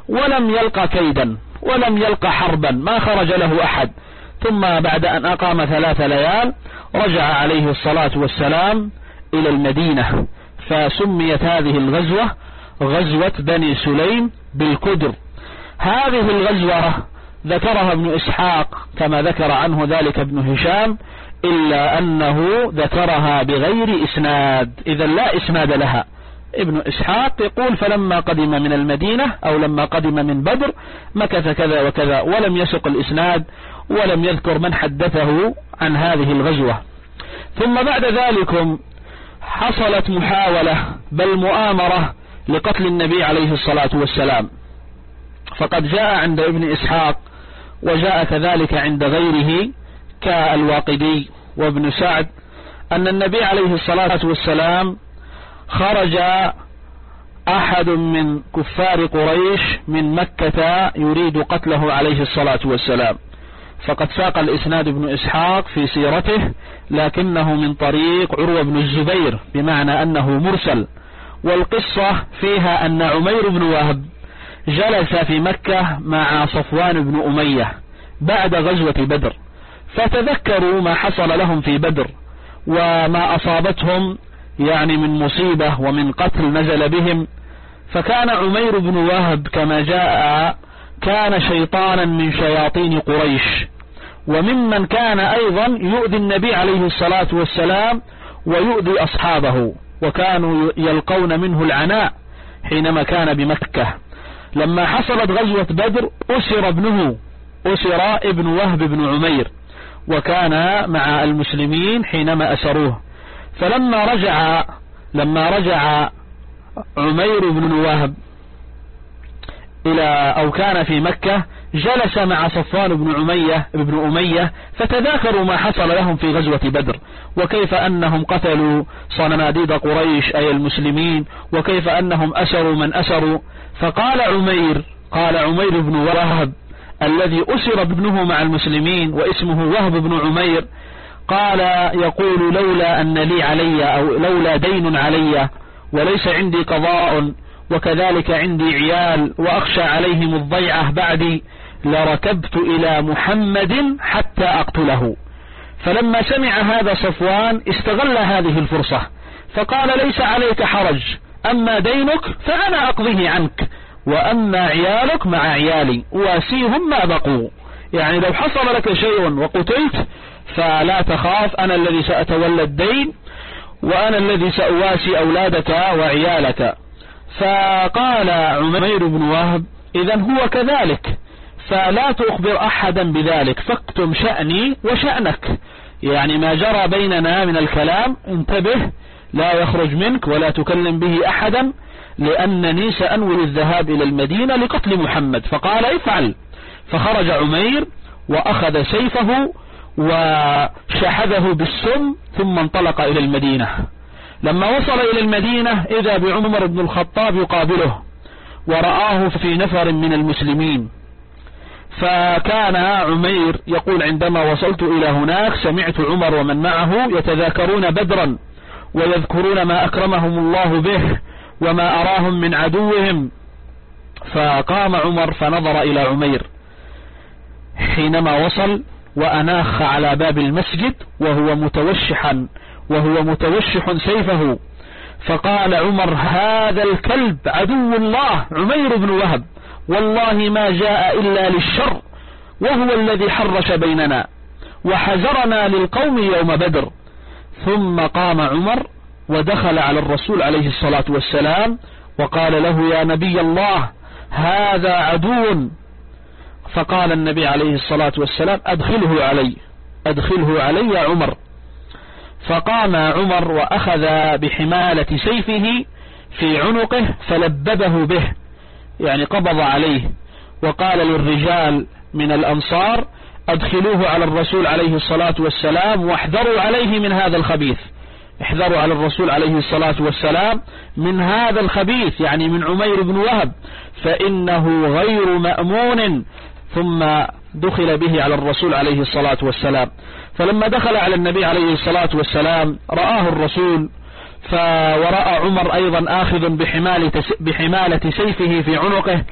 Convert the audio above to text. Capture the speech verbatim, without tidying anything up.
ولم يلقى كيدا ولم يلقى حربا، ما خرج له أحد. ثم بعد أن أقام ثلاث ليال رجع عليه الصلاة والسلام إلى المدينة، فسميت هذه الغزوة غزوة بني سليم بالكدر. هذه الغزوة ذكرها ابن إسحاق كما ذكر عنه ذلك ابن هشام، إلا أنه ذكرها بغير إسناد، إذا لا إسناد لها. ابن إسحاق يقول فلما قدم من المدينة أو لما قدم من بدر مكث كذا وكذا، ولم يسق الإسناد ولم يذكر من حدثه عن هذه الغزوة. ثم بعد ذلك حصلت محاولة بل مؤامرة لقتل النبي عليه الصلاة والسلام، فقد جاء عند ابن إسحاق وجاء كذلك عند غيره كالواقدي وابن سعد أن النبي عليه الصلاة والسلام خرج أحد من كفار قريش من مكة يريد قتله عليه الصلاة والسلام، فقد ساق الإسناد ابن إسحاق في سيرته لكنه من طريق عروة بن الزبير بمعنى أنه مرسل. والقصة فيها أن عمير بن وهب جلس في مكة مع صفوان بن أمية بعد غزوة بدر، فتذكروا ما حصل لهم في بدر وما أصابتهم يعني من مصيبة ومن قتل نزل بهم. فكان عمير بن وهب كما جاء كان شيطانا من شياطين قريش، وممن كان أيضا يؤذي النبي عليه الصلاة والسلام ويؤذي أصحابه، وكانوا يلقون منه العناء حينما كان بمكة. لما حصلت غزوة بدر أسر ابنه، أسر ابن وهب بن عمير، وكان مع المسلمين حينما أسروه. فلما رجع لما رجع عمير بن وهب إلى أو كان في مكة جلس مع صفوان بن أمية بن أمية فتذاكروا ما حصل لهم في غزوة بدر، وكيف أنهم قتلوا صناديد قريش أي المسلمين، وكيف أنهم أسروا من أسروا. فقال عمير قال عمير بن وهب الذي أسر ابنه مع المسلمين واسمه وهب بن عمير، قال يقول لولا أن لي علي أو لولا دين علي وليس عندي قضاء وكذلك عندي عيال وأخشى عليهم الضيعة بعدي لركبت إلى محمد حتى أقتله. فلما سمع هذا صفوان استغل هذه الفرصة فقال ليس عليك حرج، أما دينك فأنا أقضيه عنك، وأما عيالك مع عيالي واسيهم ما بقوا، يعني لو حصل لك شيء وقتلت فلا تخاف، أنا الذي سأتولى الدين وأنا الذي سأواسي أولادك وعيالك. فقال عمير بن وهب إذن هو كذلك، فلا تخبر أحدا بذلك، فاكتم شأني وشأنك، يعني ما جرى بيننا من الكلام انتبه لا يخرج منك ولا تكلم به أحدا، لأنني سأنوي الذهاب إلى المدينة لقتل محمد. فقال افعل. فخرج عمير وأخذ سيفه وشحذه بالسم ثم انطلق إلى المدينة. لما وصل إلى المدينة إذا بعمر بن الخطاب يقابله ورآه في نفر من المسلمين. فكان عمير يقول عندما وصلت إلى هناك سمعت عمر ومن معه يتذاكرون بدرا ويذكرون ما أكرمهم الله به وما أراهم من عدوهم. فقام عمر فنظر إلى عمير حينما وصل وأناخ على باب المسجد وهو متوشحا وهو متوشح سيفه، فقال عمر هذا الكلب عدو الله عمير بن وهب، والله ما جاء إلا للشر، وهو الذي حرش بيننا وحزرنا للقوم يوم بدر. ثم قام عمر ودخل على الرسول عليه الصلاة والسلام وقال له يا نبي الله هذا عدو. فقال النبي عليه الصلاة والسلام أدخله علي أدخله علي يا عمر. فقام عمر وأخذ بحمالة سيفه في عنقه فلببه به، يعني قبض عليه، وقال للرجال من الأنصار أدخلوه على الرسول عليه الصلاة والسلام واحذروا عليه من هذا الخبيث، احذروا على الرسول عليه الصلاة والسلام من هذا الخبيث، يعني من عمير بن وهب، فإنه غير مأمون. ثم دخل به على الرسول عليه الصلاة والسلام. فلما دخل على النبي عليه الصلاة والسلام رآه الرسول ورأى عمر أيضا آخذ بحمالة سيفه في عنقه